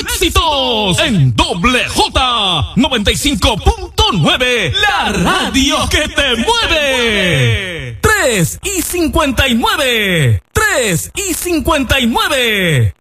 éxitos en Doble J 95.9, la radio que te mueve. 3:59.